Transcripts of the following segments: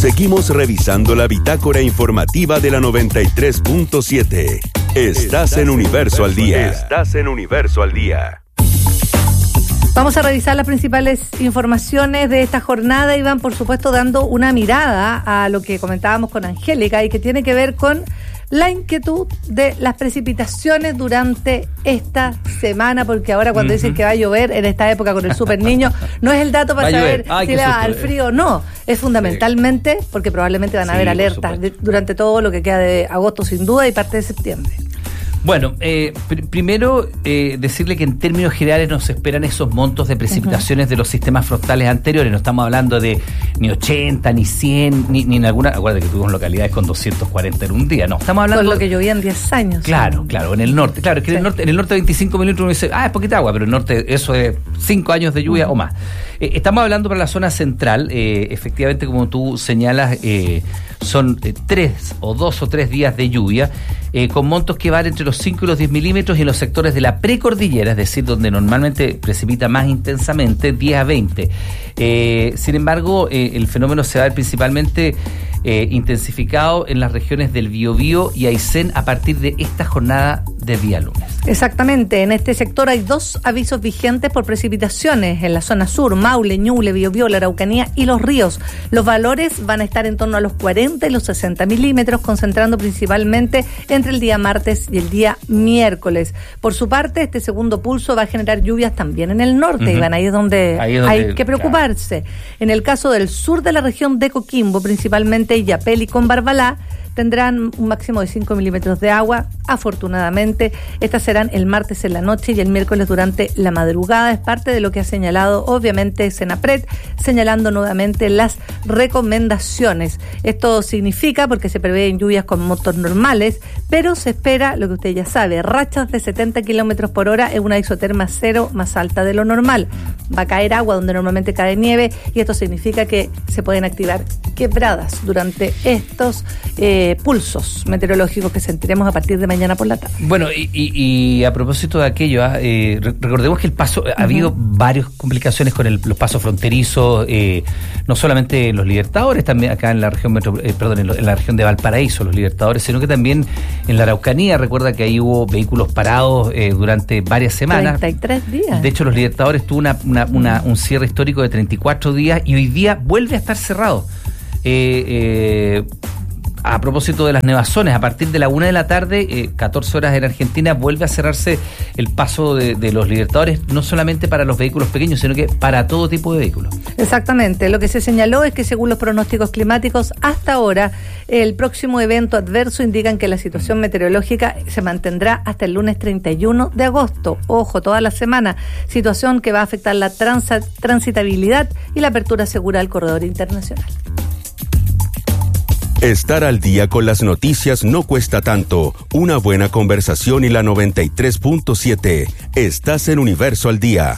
Seguimos revisando la bitácora informativa de la 93.7. Estás en Universo al Día. Estás en Universo al Día. Vamos a revisar las principales informaciones de esta jornada y van, por supuesto, dando una mirada a lo que comentábamos con Angélica y que tiene que ver con la inquietud de las precipitaciones durante esta semana, porque ahora cuando dicen que va a llover en esta época con el super niño, no es el dato para saber si le va al frío o no, es fundamentalmente porque probablemente van a haber alertas durante todo lo que queda de agosto sin duda y parte de septiembre. Bueno, primero decirle que en términos generales no se esperan esos montos de precipitaciones de los sistemas frontales anteriores. No estamos hablando de ni 80, ni 100, ni en alguna... Acuérdate que tuvimos localidades con 240 en un día. No, estamos hablando... Con lo que llovía en 10 años. Claro, en el norte. Claro, es que en el norte 25 milímetros uno dice, es poquita agua, pero en el norte eso es 5 años de lluvia o más. Estamos hablando para la zona central. Efectivamente, como tú señalas, son 2 o 3 días de lluvia, con montos que van entre los 5 y los 10 milímetros y en los sectores de la precordillera, es decir, donde normalmente precipita más intensamente, 10 a 20. Sin embargo, el fenómeno se va a ver principalmente intensificado en las regiones del Biobío y Aysén a partir de esta jornada de día lunes. Exactamente, en este sector hay 2 avisos vigentes por precipitaciones en la zona sur, Maule, Ñuble, Biobío, la Araucanía y Los Ríos. Los valores van a estar en torno a los 40 y los 60 milímetros, concentrando principalmente entre el día martes y el día miércoles. Por su parte, este segundo pulso va a generar lluvias también en el norte, y van ahí es donde hay que preocuparse. Claro. En el caso del sur de la región de Coquimbo, principalmente Illapel y Combarbalá, tendrán un máximo de 5 milímetros de agua. Afortunadamente, estas serán el martes en la noche y el miércoles durante la madrugada. Es parte de lo que ha señalado, obviamente, Senapred, señalando nuevamente las recomendaciones. Esto significa, porque se prevén lluvias con montos normales, pero se espera, lo que usted ya sabe, rachas de 70 kilómetros por hora en una isoterma cero más alta de lo normal. Va a caer agua donde normalmente cae nieve y esto significa que se pueden activar quebradas durante estos pulsos meteorológicos que sentiremos a partir de mañana por la tarde. Bueno, y a propósito de aquello, recordemos que el paso, ha habido varias complicaciones con los pasos fronterizos, no solamente en los Libertadores, también acá en la región en la región de Valparaíso, los Libertadores, sino que también en la Araucanía. Recuerda que ahí hubo vehículos parados durante varias semanas. 33 días. De hecho, los Libertadores tuvo un cierre histórico de 34 días y hoy día vuelve a estar cerrado. A propósito de las nevazones, a partir de la 1 de la tarde, 14 horas en Argentina, vuelve a cerrarse el paso de los Libertadores, no solamente para los vehículos pequeños, sino que para todo tipo de vehículos. Exactamente. Lo que se señaló es que, según los pronósticos climáticos, hasta ahora, el próximo evento adverso indican que la situación meteorológica se mantendrá hasta el lunes 31 de agosto. Ojo, toda la semana. Situación que va a afectar la transitabilidad y la apertura segura del corredor internacional. Estar al día con las noticias no cuesta tanto. Una buena conversación y la 93.7. Estás en Universo al Día.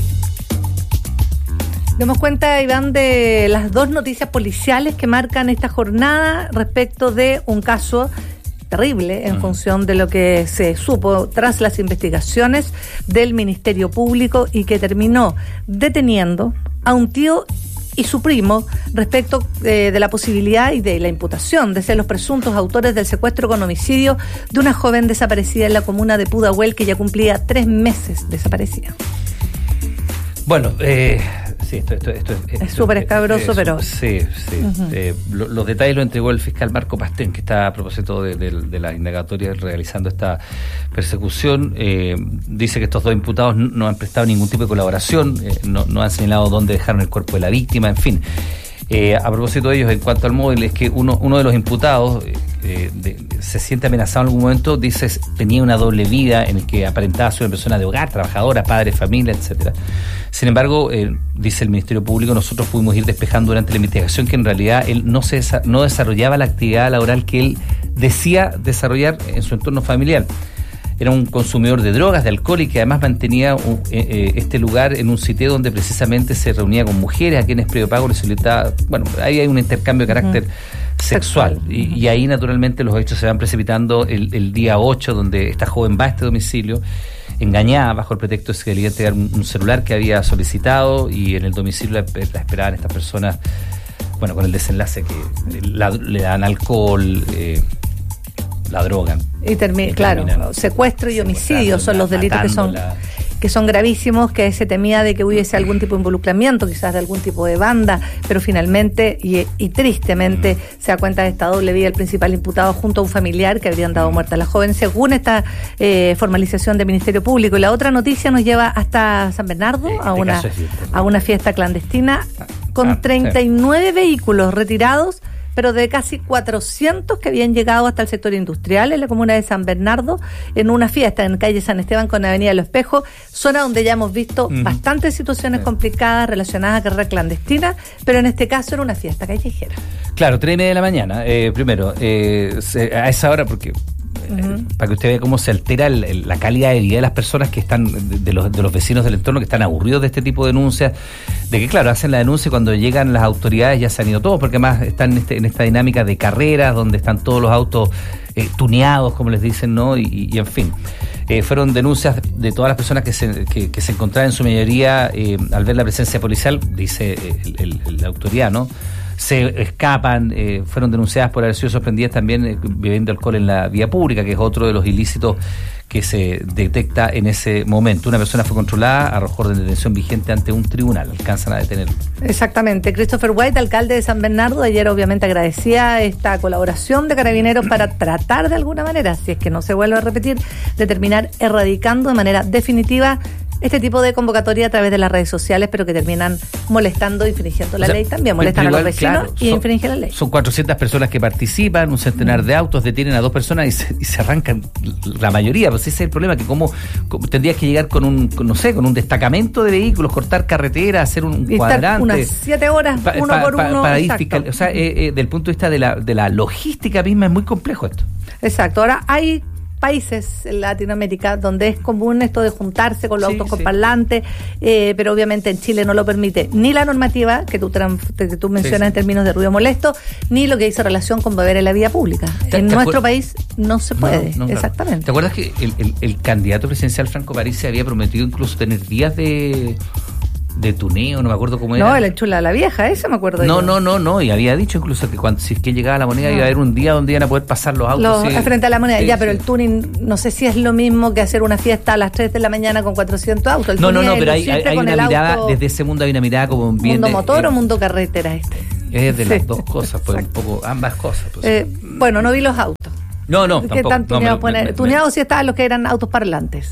Demos cuenta, Iván, de las 2 noticias policiales que marcan esta jornada respecto de un caso terrible en función de lo que se supo tras las investigaciones del Ministerio Público y que terminó deteniendo a un tío y su primo respecto de la posibilidad y de la imputación de ser los presuntos autores del secuestro con homicidio de una joven desaparecida en la comuna de Pudahuel que ya cumplía 3 meses desaparecida. Bueno, sí, esto es súper escabroso, pero... Sí. Los detalles lo entregó el fiscal Marco Pastén, que está a propósito de la indagatoria realizando esta persecución. Dice que estos 2 imputados no han prestado ningún tipo de colaboración, no han señalado dónde dejaron el cuerpo de la víctima, en fin. A propósito de ellos, en cuanto al móvil, es que uno de los imputados se siente amenazado en algún momento, dice tenía una doble vida en el que aparentaba ser una persona de hogar, trabajadora, padre, familia, etcétera. Sin embargo, dice el Ministerio Público, nosotros pudimos ir despejando durante la investigación que en realidad él no desarrollaba la actividad laboral que él decía desarrollar en su entorno familiar. Era un consumidor de drogas, de alcohol y que además mantenía este lugar en un sitio donde precisamente se reunía con mujeres a quienes previo pago les solicitaba, bueno, ahí hay un intercambio de carácter sexual y ahí naturalmente los hechos se van precipitando el día 8, donde esta joven va a este domicilio engañada bajo el pretexto de que le iba a entregar un celular que había solicitado y en el domicilio la esperaban estas personas bueno, con el desenlace que le dan alcohol, la drogan. Y claro, secuestro y homicidio son los delitos que son gravísimos, que se temía de que hubiese algún tipo de involucramiento, quizás de algún tipo de banda, pero finalmente y tristemente se da cuenta de esta doble vía el principal imputado junto a un familiar que habrían dado muerte a la joven, según esta formalización del Ministerio Público. Y la otra noticia nos lleva hasta San Bernardo, a una fiesta clandestina con 39 vehículos retirados, pero de casi 400 que habían llegado hasta el sector industrial en la comuna de San Bernardo, en una fiesta en calle San Esteban con Avenida Los Espejos, zona donde ya hemos visto bastantes situaciones complicadas relacionadas a carrera clandestina, pero en este caso era una fiesta callejera. Claro, 3:30 de la mañana, primero, a esa hora, porque para que usted vea cómo se altera la calidad de vida de las personas que están, de los vecinos del entorno, que están aburridos de este tipo de denuncias, de que claro, hacen la denuncia y cuando llegan las autoridades ya se han ido todos, porque además están en esta dinámica de carreras, donde están todos los autos tuneados, como les dicen, ¿no? Y en fin, fueron denuncias de todas las personas que se encontraban en su mayoría al ver la presencia policial, dice la autoridad, ¿no? Se escapan, fueron denunciadas por haber sido sorprendidas también bebiendo alcohol en la vía pública, que es otro de los ilícitos que se detecta en ese momento. Una persona fue controlada, arrojó orden de detención vigente ante un tribunal, alcanzan a detenerlo. Exactamente. Christopher White, alcalde de San Bernardo, ayer obviamente agradecía esta colaboración de Carabineros para tratar de alguna manera, si es que no se vuelve a repetir, de terminar erradicando de manera definitiva este tipo de convocatoria a través de las redes sociales, pero que terminan molestando e infringiendo la ley también. Molestan a los vecinos y infringen la ley. Son 400 personas que participan, un centenar de autos, detienen a 2 personas y se arrancan la mayoría. Pues ese es el problema, que como tendrías que llegar con un destacamento de vehículos, cortar carretera, hacer un cuadrante. Unas 7 horas, uno por uno. Para o sea, del punto de vista de la logística misma es muy complejo esto. Exacto. Ahora hay países en Latinoamérica donde es común esto de juntarse con los autos con parlantes, pero obviamente en Chile no lo permite ni la normativa que tú mencionas en términos de ruido molesto, ni lo que dice relación con beber en la vía pública. En nuestro país no se puede, exactamente. ¿Te acuerdas que el candidato presidencial Franco Parisi se había prometido incluso tener días de tuneo, no me acuerdo cómo era? No, el enchula la vieja, esa me acuerdo. No, y había dicho incluso que si es que llegaba la moneda iba a haber un día donde iban a poder pasar los autos. Frente a la moneda, pero el tuning, no sé si es lo mismo que hacer una fiesta a las 3 de la mañana con 400 autos. No, pero hay una mirada, desde ese mundo hay una mirada como bien... ¿Mundo motor o mundo carretera este? Es de las dos cosas, pues un poco, ambas cosas. Pues. Bueno, no vi los autos. No, tampoco. ¿Qué tan tuneados sí estaban los que eran autos parlantes?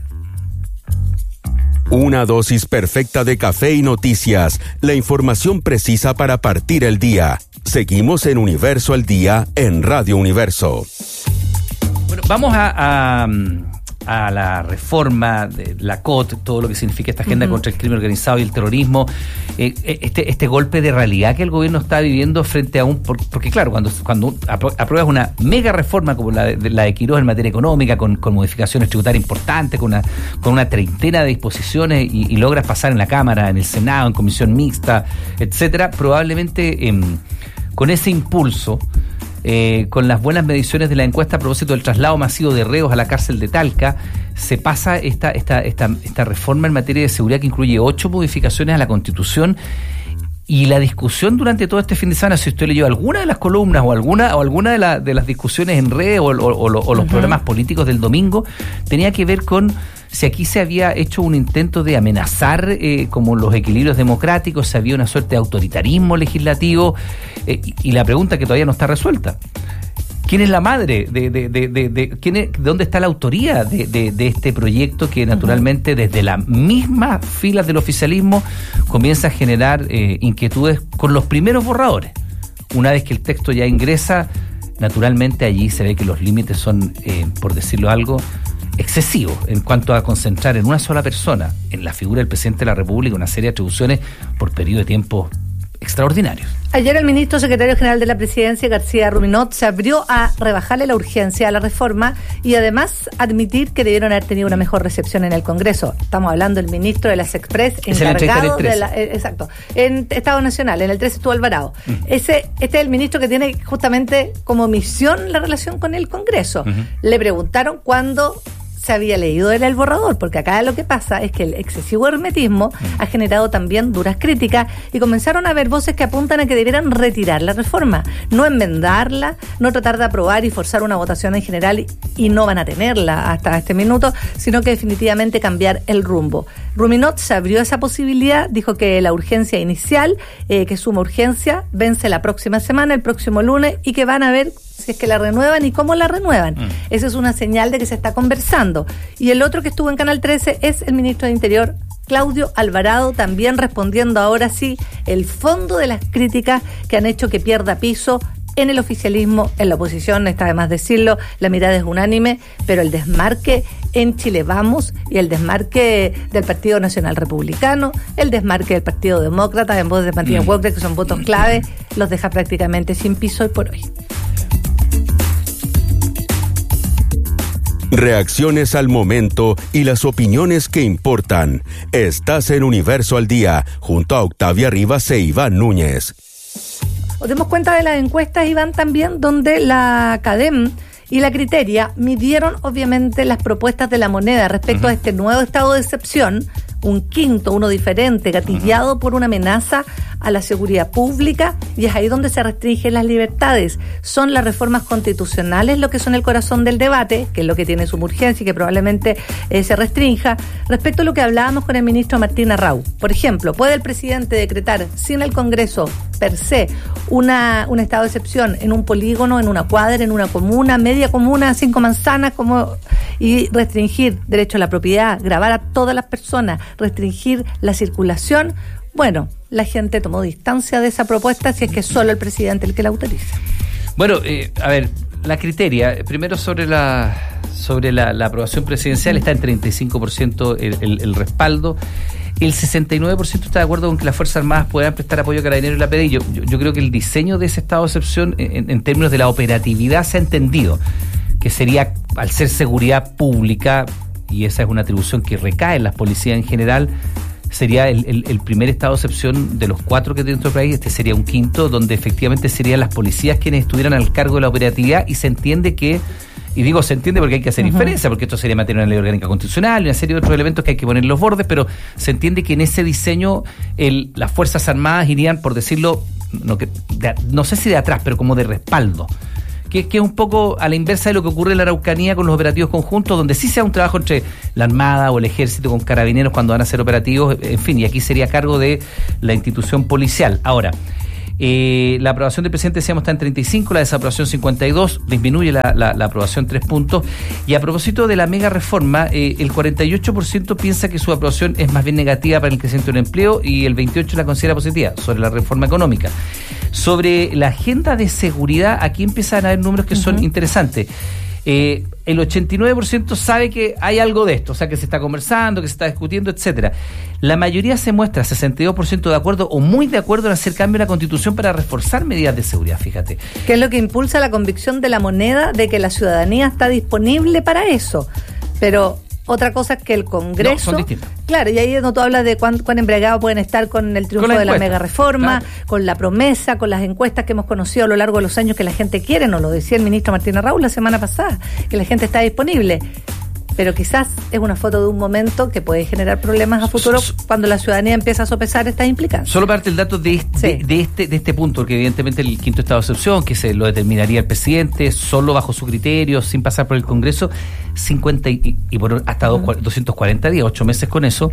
Una dosis perfecta de café y noticias, la información precisa para partir el día. Seguimos en Universo al Día en Radio Universo. Bueno, vamos a la reforma de la COT, todo lo que significa esta agenda contra el crimen organizado y el terrorismo, este golpe de realidad que el gobierno está viviendo frente a porque claro, cuando apruebas una mega reforma como la de Quirós en materia económica, con modificaciones tributarias importantes, con una treintena de disposiciones y logras pasar en la Cámara, en el Senado, en comisión mixta, etcétera, probablemente con ese impulso, con las buenas mediciones de la encuesta a propósito del traslado masivo de reos a la cárcel de Talca, se pasa esta reforma en materia de seguridad que incluye 8 modificaciones a la Constitución. Y la discusión durante todo este fin de semana, si usted leyó alguna de las columnas o alguna de las discusiones en redes o los programas políticos del domingo, tenía que ver con si aquí se había hecho un intento de amenazar como los equilibrios democráticos, si había una suerte de autoritarismo legislativo, y la pregunta que todavía no está resuelta: ¿quién es la madre? ¿Dónde está la autoría de este proyecto que naturalmente desde las mismas filas del oficialismo comienza a generar inquietudes con los primeros borradores? Una vez que el texto ya ingresa, naturalmente allí se ve que los límites son, por decirlo algo, excesivos en cuanto a concentrar en una sola persona, en la figura del presidente de la República, una serie de atribuciones por periodo de tiempo extraordinarios. Ayer el ministro secretario general de la Presidencia, García Ruminot, se abrió a rebajarle la urgencia a la reforma y además admitir que debieron haber tenido una mejor recepción en el Congreso. Estamos hablando del ministro de las Express, encargado exacto, en Estado Nacional, en el 13 estuvo Alvarado. Este es el ministro que tiene justamente como misión la relación con el Congreso. Le preguntaron cuándo se había leído era el borrador, porque acá lo que pasa es que el excesivo hermetismo ha generado también duras críticas y comenzaron a haber voces que apuntan a que debieran retirar la reforma, no enmendarla, no tratar de aprobar y forzar una votación en general y no van a tenerla hasta este minuto, sino que definitivamente cambiar el rumbo. Ruminot se abrió esa posibilidad, dijo que la urgencia inicial, que suma urgencia, vence la próxima semana, el próximo lunes, y que van a ver si es que la renuevan y cómo la renuevan. Esa es una señal de que se está conversando. Y el otro que estuvo en Canal 13 es el ministro de Interior, Claudio Alvarado, también respondiendo ahora sí el fondo de las críticas que han hecho que pierda piso en el oficialismo, en la oposición, está de más decirlo, la mirada es unánime, pero el desmarque en Chile Vamos y el desmarque del Partido Nacional Republicano, el desmarque del Partido Demócrata en voz de Martín Walker, que son votos clave, los deja prácticamente sin piso hoy por hoy. Reacciones al momento y las opiniones que importan. Estás en Universo al Día, junto a Octavia Rivas e Iván Núñez. Os demos cuenta de las encuestas, Iván, también, donde la CADEM y la Criteria midieron, obviamente, las propuestas de la moneda respecto a este nuevo estado de excepción, un quinto, uno diferente, gatillado por una amenaza a la seguridad pública, y es ahí donde se restringen las libertades. Son las reformas constitucionales lo que son el corazón del debate, que es lo que tiene su urgencia y que probablemente se restrinja. Respecto a lo que hablábamos con el ministro Martín Arrau, por ejemplo, ¿puede el presidente decretar sin el Congreso per se un estado de excepción en un polígono, en una cuadra, en una comuna, media comuna, 5 manzanas, y restringir derecho a la propiedad, gravar a todas las personas, restringir la circulación? Bueno, la gente tomó distancia de esa propuesta, si es que es solo el presidente el que la autoriza. Bueno, a ver, la Criteria, primero sobre la aprobación presidencial, está en 35% el respaldo. El 69% está de acuerdo con que las Fuerzas Armadas puedan prestar apoyo a Carabineros y la PDI. Yo creo que el diseño de ese estado de excepción, en términos de la operatividad, se ha entendido que sería, al ser seguridad pública, y esa es una atribución que recae en las policías en general, sería el primer estado de excepción de los 4 que tiene nuestro país. Este sería un quinto, donde efectivamente serían las policías quienes estuvieran al cargo de la operatividad, y se entiende que, y digo se entiende porque hay que hacer diferencia, porque esto sería materia de una ley orgánica constitucional y una serie de otros elementos que hay que poner en los bordes, pero se entiende que en ese diseño las Fuerzas Armadas irían, por decirlo, no sé si de atrás, pero como de respaldo, que es un poco a la inversa de lo que ocurre en la Araucanía con los operativos conjuntos, donde sí sea un trabajo entre la Armada o el Ejército con Carabineros cuando van a hacer operativos, en fin, y aquí sería a cargo de la institución policial. Ahora, la aprobación del presidente, decíamos, está en 35, la desaprobación 52, disminuye la aprobación 3 puntos. Y a propósito de la mega reforma, el 48% piensa que su aprobación es más bien negativa para el crecimiento del empleo y el 28% la considera positiva sobre la reforma económica. Sobre la agenda de seguridad, aquí empiezan a haber números que son interesantes. El 89% sabe que hay algo de esto, o sea, que se está conversando, que se está discutiendo, etcétera. La mayoría se muestra 62% de acuerdo o muy de acuerdo en hacer cambio a la Constitución para reforzar medidas de seguridad, fíjate. Que es lo que impulsa la convicción de la moneda de que la ciudadanía está disponible para eso. Pero otra cosa es que el Congreso... No, son distintas. Claro, y ahí es donde tú hablas de cuán embriagados pueden estar con el triunfo de la mega reforma, claro, con la promesa, con las encuestas que hemos conocido a lo largo de los años que la gente quiere, nos lo decía el ministro Martín Arrau la semana pasada, que la gente está disponible. Pero quizás es una foto de un momento que puede generar problemas a futuro cuando la ciudadanía empieza a sopesar estas implicancias. Solo parte el dato de este punto, porque evidentemente el quinto estado de excepción, que se lo determinaría el presidente, solo bajo su criterio, sin pasar por el Congreso, 50 y por hasta 240 días, 8 meses con eso,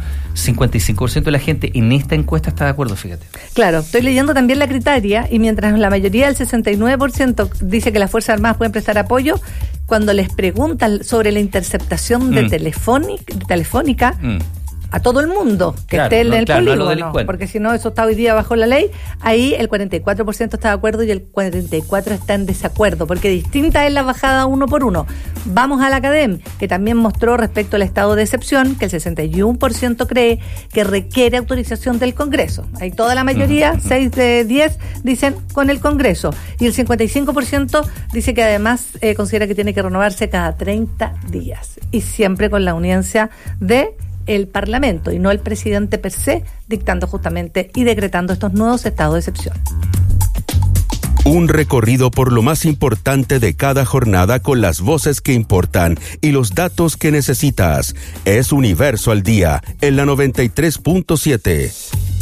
55% de la gente en esta encuesta está de acuerdo, fíjate. Claro, estoy leyendo también la Criteria, y mientras la mayoría del 69% dice que las Fuerzas Armadas pueden prestar apoyo, cuando les preguntan sobre la interceptación de telefónica a todo el mundo que esté en el polígono, porque si no, eso está hoy día bajo la ley, ahí el 44% está de acuerdo y el 44% está en desacuerdo, porque distinta es la bajada uno por uno. Vamos a la CADEM, que también mostró respecto al estado de excepción que el 61% cree que requiere autorización del Congreso. Ahí toda la mayoría, 6 de 10, dicen con el Congreso, y el 55% dice que además considera que tiene que renovarse cada 30 días, y siempre con la anuencia de el Parlamento y no el presidente per se, dictando justamente y decretando estos nuevos estados de excepción. Un recorrido por lo más importante de cada jornada con las voces que importan y los datos que necesitas. Es Universo al Día, en la 93.7.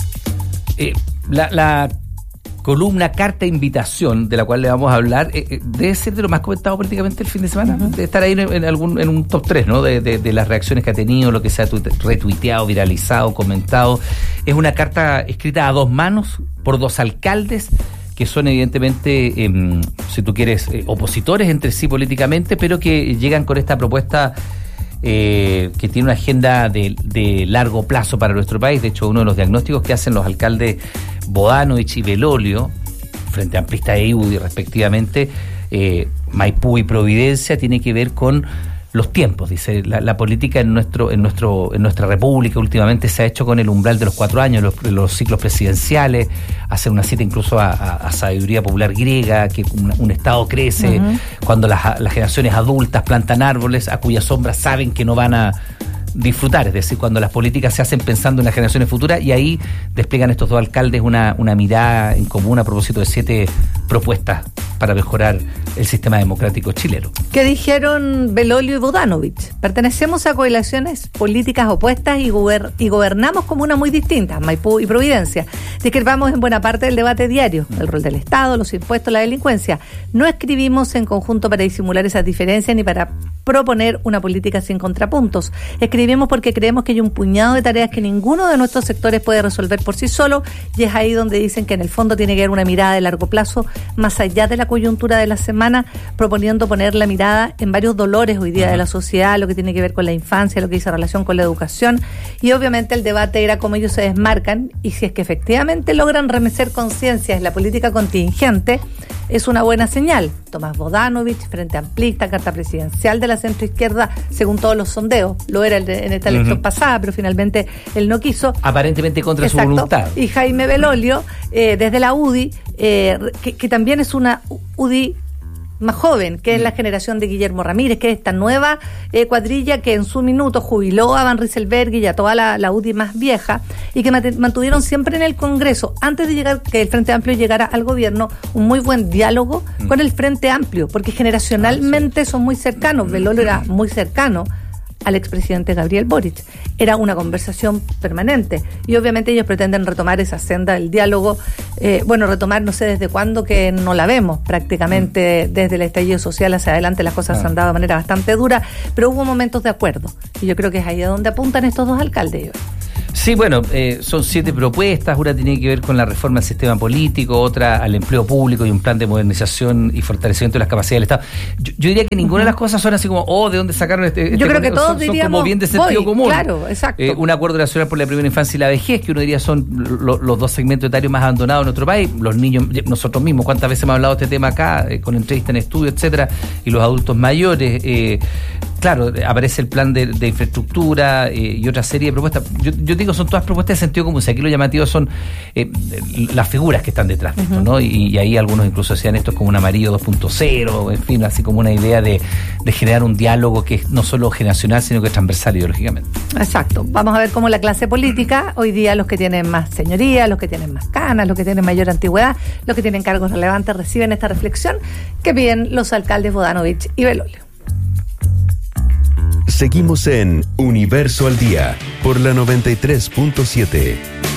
La columna Carta Invitación, de la cual le vamos a hablar, debe ser de lo más comentado políticamente el fin de semana. Debe estar ahí en un top 3, ¿no? De las reacciones que ha tenido, lo que se ha retuiteado, viralizado, comentado. Es una carta escrita a dos manos por dos alcaldes que son evidentemente, si tú quieres, opositores entre sí políticamente, pero que llegan con esta propuesta que tiene una agenda de largo plazo para nuestro país. De hecho, uno de los diagnósticos que hacen los alcaldes Bodanovich y Belolio, Frente Amplista e UDI respectivamente, Maipú y Providencia, tiene que ver con los tiempos. Dice, la política en nuestra república últimamente se ha hecho con el umbral de los 4 años, los ciclos presidenciales, hace una cita incluso a sabiduría popular griega, que un Estado crece cuando las generaciones adultas plantan árboles a cuya sombra saben que no van a disfrutar, es decir, cuando las políticas se hacen pensando en las generaciones futuras, y ahí despliegan estos dos alcaldes una mirada en común a propósito de 7 propuestas para mejorar el sistema democrático chileno. ¿Qué dijeron Belolio y Bodanovich? Pertenecemos a coaliciones políticas opuestas y gobernamos comunas muy distintas, Maipú y Providencia. Discrepamos en buena parte del debate diario, el rol del Estado, los impuestos, la delincuencia. No escribimos en conjunto para disimular esas diferencias ni para proponer una política sin contrapuntos. Escribimos porque creemos que hay un puñado de tareas que ninguno de nuestros sectores puede resolver por sí solo, y es ahí donde dicen que en el fondo tiene que haber una mirada de largo plazo, más allá de la coyuntura de la semana, proponiendo poner la mirada en varios dolores hoy día de la sociedad, lo que tiene que ver con la infancia, lo que dice relación con la educación, y obviamente el debate era cómo ellos se desmarcan, y si es que efectivamente logran remecer conciencias en la política contingente, es una buena señal. Tomás Bodanovich, Frente Amplista, carta presidencial de la centroizquierda, según todos los sondeos, lo era en esta elección pasada, pero finalmente él no quiso. Aparentemente contra su voluntad. Y Jaime Belolio, desde la UDI, que también es una UDI más joven, que es la generación de Guillermo Ramírez, que es esta nueva cuadrilla que en su minuto jubiló a Van Rieselberg y a toda la UDI más vieja, y que mantuvieron siempre en el Congreso, antes de llegar que el Frente Amplio llegara al gobierno, un muy buen diálogo con el Frente Amplio, porque generacionalmente son muy cercanos. Belolio era muy cercano al expresidente Gabriel Boric. Era una conversación permanente, y obviamente ellos pretenden retomar esa senda del diálogo, retomar no sé desde cuándo, que no la vemos prácticamente desde el estallido social hacia adelante. Las cosas se han dado de manera bastante dura, pero hubo momentos de acuerdo, y yo creo que es ahí a donde apuntan estos dos alcaldes. Sí, bueno, son 7 propuestas. Una tiene que ver con la reforma del sistema político, otra al empleo público y un plan de modernización y fortalecimiento de las capacidades del Estado. Yo diría que ninguna de las cosas son así como, ¿de dónde sacaron este? Yo creo que todos diríamos, son como bien de sentido común. Claro, exacto. Un acuerdo nacional por la primera infancia y la vejez, que uno diría son los 2 segmentos etarios más abandonados en nuestro país. Los niños, nosotros mismos, ¿cuántas veces hemos hablado de este tema acá, con entrevistas en estudio, etcétera? Y los adultos mayores. Claro, aparece el plan de infraestructura y otra serie de propuestas. Yo digo, son todas propuestas de sentido común. Aquí lo llamativo son las figuras que están detrás de esto, ¿no? Y ahí algunos incluso decían esto es como un amarillo 2.0, en fin, así como una idea de generar un diálogo que es no solo generacional, sino que es transversal ideológicamente. Exacto. Vamos a ver cómo la clase política, hoy día los que tienen más señoría, los que tienen más canas, los que tienen mayor antigüedad, los que tienen cargos relevantes, reciben esta reflexión que piden los alcaldes Bodanovich y Belolio. Seguimos en Universo al Día por la 93.7.